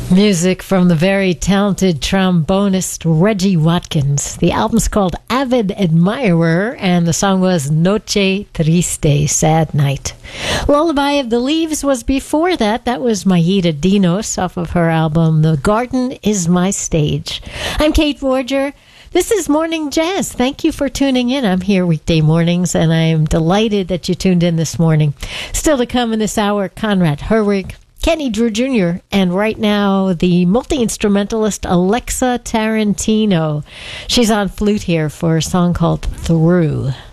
Music from the very talented trombonist Reggie Watkins. The album's called Avid Admirer, and the song was Noche Triste, Sad Night. Lullaby of the Leaves was before that. That was Mayita Dinos off of her album The Garden Is My Stage. I'm Kate Vorger. This is Morning Jazz. Thank you for tuning in. I'm here weekday mornings, and I'm delighted that you tuned in this morning. Still to come in this hour, Conrad Herwig, Kenny Drew Jr., and right now, the multi-instrumentalist Alexa Tarantino. She's on flute here for a song called Through.